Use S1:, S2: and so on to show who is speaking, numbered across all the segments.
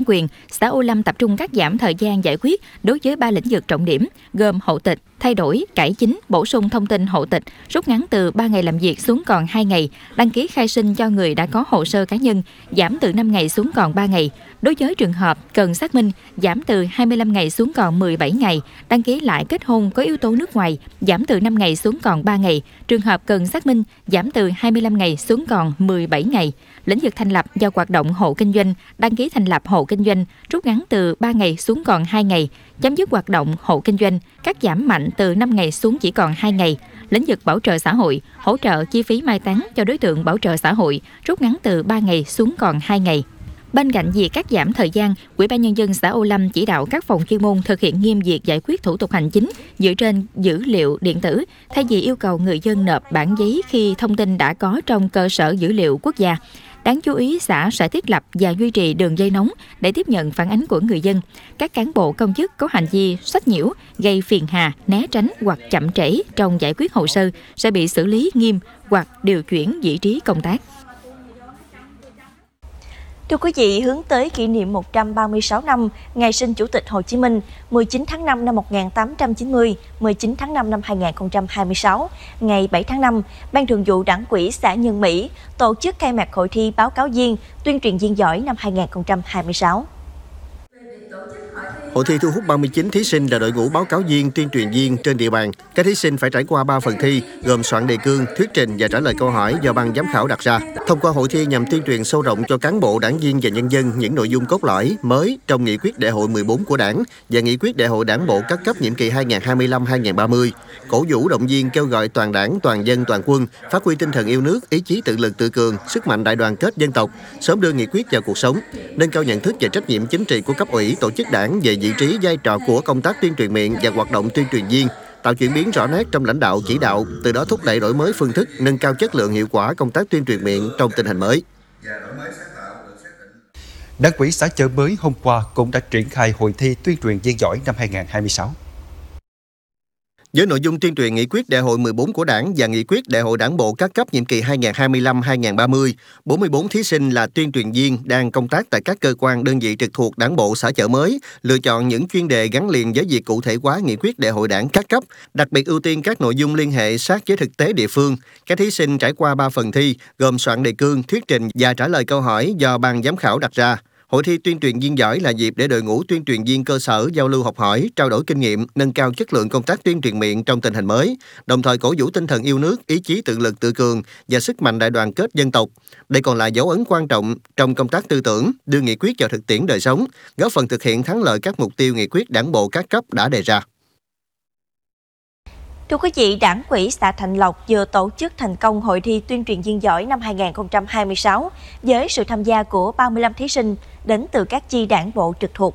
S1: quyền, xã Ô Lâm tập trung cắt giảm thời gian giải quyết đối với 3 lĩnh vực trọng điểm gồm hộ tịch, thay đổi, cải chính, bổ sung thông tin hộ tịch, rút ngắn từ 3 ngày làm việc xuống còn 2 ngày, đăng ký khai sinh cho người đã có hồ sơ cá nhân, giảm từ 5 ngày xuống còn 3 ngày. Đối với trường hợp cần xác minh, giảm từ 25 ngày xuống còn 17 ngày, đăng ký lại kết hôn có yếu tố nước ngoài, giảm từ 5 ngày xuống còn 3 ngày, trường hợp cần xác minh, giảm từ 25 ngày xuống còn 17 ngày. Lĩnh vực thành lập và hoạt động hộ kinh doanh, đăng ký thành lập hộ kinh doanh, rút ngắn từ 3 ngày xuống còn 2 ngày, chấm dứt hoạt động hộ kinh doanh, cắt giảm mạnh từ 5 ngày xuống chỉ còn 2 ngày. Lĩnh vực bảo trợ xã hội, hỗ trợ chi phí mai táng cho đối tượng bảo trợ xã hội, rút ngắn từ 3 ngày xuống còn 2 ngày. Bên cạnh việc cắt giảm thời gian, Ủy ban Nhân dân xã Ô Lâm chỉ đạo các phòng chuyên môn thực hiện nghiêm việc giải quyết thủ tục hành chính dựa trên dữ liệu điện tử, thay vì yêu cầu người dân nộp bản giấy khi thông tin đã có trong cơ sở dữ liệu quốc gia. Đáng chú ý, xã sẽ thiết lập và duy trì đường dây nóng để tiếp nhận phản ánh của người dân. Các cán bộ công chức có hành vi sách nhiễu, gây phiền hà, né tránh hoặc chậm trễ trong giải quyết hồ sơ sẽ bị xử lý nghiêm hoặc điều chuyển vị trí công tác.
S2: Thưa quý vị, hướng tới kỷ niệm 136 năm ngày sinh Chủ tịch Hồ Chí Minh 19 tháng 5 năm 1890, 19 tháng 5 năm 2026, ngày 7 tháng 5, Ban Thường vụ Đảng ủy xã Nhân Mỹ tổ chức khai mạc hội thi báo cáo viên tuyên truyền viên giỏi năm 2026.
S3: Hội thi thu hút 39 thí sinh là đội ngũ báo cáo viên, tuyên truyền viên trên địa bàn. Các thí sinh phải trải qua 3 phần thi, gồm soạn đề cương, thuyết trình và trả lời câu hỏi do ban giám khảo đặt ra. Thông qua hội thi nhằm tuyên truyền sâu rộng cho cán bộ, đảng viên và nhân dân những nội dung cốt lõi mới trong nghị quyết đại hội 14 của Đảng và nghị quyết đại hội Đảng bộ các cấp nhiệm kỳ 2025-2030, cổ vũ động viên kêu gọi toàn Đảng, toàn dân, toàn quân phát huy tinh thần yêu nước, ý chí tự lực tự cường, sức mạnh đại đoàn kết dân tộc, sớm đưa nghị quyết vào cuộc sống, nâng cao nhận thức về trách nhiệm chính trị của cấp ủy, tổ chức Đảng về vị trí, vai trò của công tác tuyên truyền miệng và hoạt động tuyên truyền viên, tạo chuyển biến rõ nét trong lãnh đạo chỉ đạo, từ đó thúc đẩy đổi mới phương thức, nâng cao chất lượng hiệu quả công tác tuyên truyền miệng trong tình hình mới.
S4: Đảng ủy xã Chợ Mới hôm qua cũng đã triển khai hội thi tuyên truyền viên giỏi năm 2026.
S3: Với nội dung tuyên truyền nghị quyết đại hội 14 của Đảng và nghị quyết đại hội Đảng bộ các cấp nhiệm kỳ 2025-2030, 44 thí sinh là tuyên truyền viên đang công tác tại các cơ quan đơn vị trực thuộc Đảng bộ xã Chợ Mới, lựa chọn những chuyên đề gắn liền với việc cụ thể hóa nghị quyết đại hội Đảng các cấp, đặc biệt ưu tiên các nội dung liên hệ sát với thực tế địa phương. Các thí sinh trải qua 3 phần thi, gồm soạn đề cương, thuyết trình và trả lời câu hỏi do ban giám khảo đặt ra. Hội thi tuyên truyền viên giỏi là dịp để đội ngũ tuyên truyền viên cơ sở giao lưu học hỏi, trao đổi kinh nghiệm, nâng cao chất lượng công tác tuyên truyền miệng trong tình hình mới, đồng thời cổ vũ tinh thần yêu nước, ý chí tự lực tự cường và sức mạnh đại đoàn kết dân tộc. Đây còn là dấu ấn quan trọng trong công tác tư tưởng, đưa nghị quyết vào thực tiễn đời sống, góp phần thực hiện thắng lợi các mục tiêu nghị quyết Đảng bộ các cấp đã đề ra.
S2: Thưa quý vị, Đảng ủy xã Thạnh Lộc vừa tổ chức thành công hội thi tuyên truyền viên giỏi năm 2026 với sự tham gia của 35 thí sinh đến từ các chi đảng bộ trực thuộc.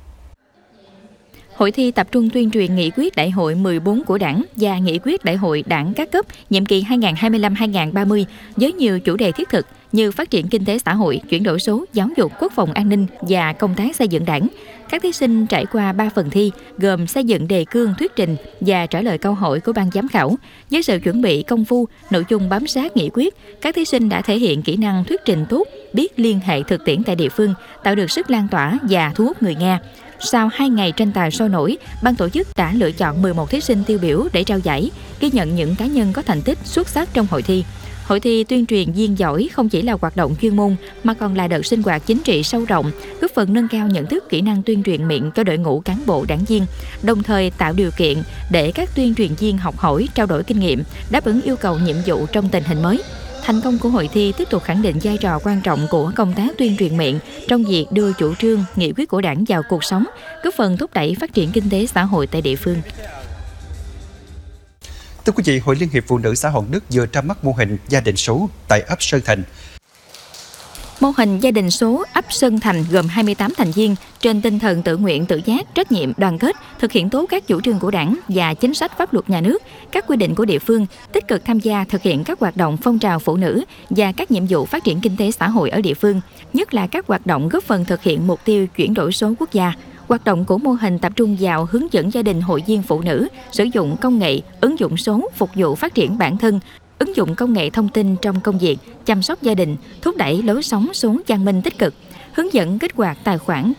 S1: Hội thi tập trung tuyên truyền nghị quyết đại hội 14 của Đảng và nghị quyết đại hội Đảng các cấp nhiệm kỳ 2025-2030 với nhiều chủ đề thiết thực như phát triển kinh tế xã hội, chuyển đổi số, giáo dục, quốc phòng an ninh và công tác xây dựng Đảng. Các thí sinh trải qua 3 phần thi gồm xây dựng đề cương, thuyết trình và trả lời câu hỏi của ban giám khảo. Với sự chuẩn bị công phu, nội dung bám sát nghị quyết, các thí sinh đã thể hiện kỹ năng thuyết trình tốt, biết liên hệ thực tiễn tại địa phương, tạo được sức lan tỏa và thu hút người nghe. Sau 2 ngày tranh tài sôi nổi, ban tổ chức đã lựa chọn 11 thí sinh tiêu biểu để trao giải, ghi nhận những cá nhân có thành tích xuất sắc trong hội thi. Hội thi tuyên truyền viên giỏi không chỉ là hoạt động chuyên môn mà còn là đợt sinh hoạt chính trị sâu rộng, góp phần nâng cao nhận thức, kỹ năng tuyên truyền miệng cho đội ngũ cán bộ đảng viên, đồng thời tạo điều kiện để các tuyên truyền viên học hỏi, trao đổi kinh nghiệm, đáp ứng yêu cầu nhiệm vụ trong tình hình mới. Thành công của hội thi tiếp tục khẳng định vai trò quan trọng của công tác tuyên truyền miệng trong việc đưa chủ trương, nghị quyết của Đảng vào cuộc sống, góp phần thúc đẩy phát triển kinh tế xã hội tại địa phương.
S4: Thưa quý vị, Hội Liên hiệp Phụ nữ xã Hòn Đất vừa ra mắt mô hình gia đình số tại ấp Sơn Thành.
S1: Mô hình gia đình số ấp Sơn Thành gồm 28 thành viên trên tinh thần tự nguyện, tự giác, trách nhiệm, đoàn kết, thực hiện tốt các chủ trương của Đảng và chính sách pháp luật nhà nước, các quy định của địa phương, tích cực tham gia thực hiện các hoạt động phong trào phụ nữ và các nhiệm vụ phát triển kinh tế xã hội ở địa phương, nhất là các hoạt động góp phần thực hiện mục tiêu chuyển đổi số quốc gia. Hoạt động của mô hình tập trung vào hướng dẫn gia đình hội viên phụ nữ sử dụng công nghệ, ứng dụng số phục vụ phát triển bản thân, ứng dụng công nghệ thông tin trong công việc, chăm sóc gia đình, thúc đẩy lối sống số văn minh tích cực, hướng dẫn kích hoạt tài khoản